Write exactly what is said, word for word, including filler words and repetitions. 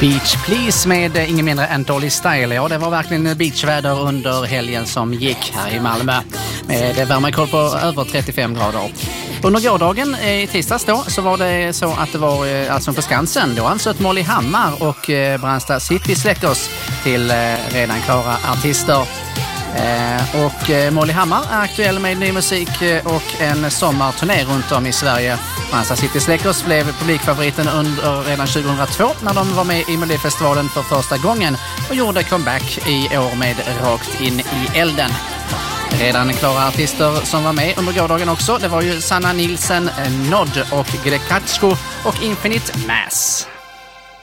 Beach Please med ingen mindre än Dolly Style. Ja, det var verkligen beachväder under helgen som gick här i Malmö. Med värmerekord på över trettiofem grader. Under gårdagen i tisdags då så var det så att det var alltså på Skansen. Då anslöt Molly Hammar och Brandsta City Släckers till redan klara artister. Eh, och eh, Molly Hammar är aktuell med ny musik och en sommarturné runt om i Sverige. Brandsta City Släckers blev publikfavoriten under redan tjugohundratvå när de var med i Melodifestivalen för första gången och gjorde comeback i år med Rakt in i elden. Redan klara artister som var med under gårdagen också, det var ju Sanna Nilsen, Nod och Grekatsko och Infinite Mass.